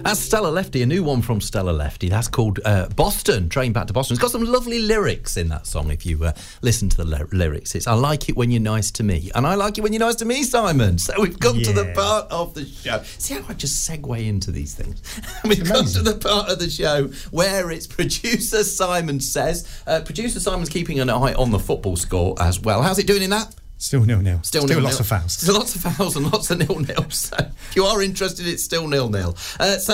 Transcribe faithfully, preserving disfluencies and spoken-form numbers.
That's Stella Lefty, a new one from Stella Lefty. That's called uh, Boston, Train Back to Boston. It's got some lovely lyrics in that song if you uh, listen to the ly- lyrics. It's, I like it when you're nice to me. And I like it when you're nice to me, Simon. So we've come yeah. to the part of the show. See how I just segue into these things? We've come to the part of the show where it's producer Simon Says. Uh, producer Simon's keeping an eye on the football score as well. How's it doing in that? Still nil-nil. Still, still nil-nil. Lots of fouls. Still lots of fouls and lots of nil-nil. So if you are interested, it's still nil-nil. Uh, so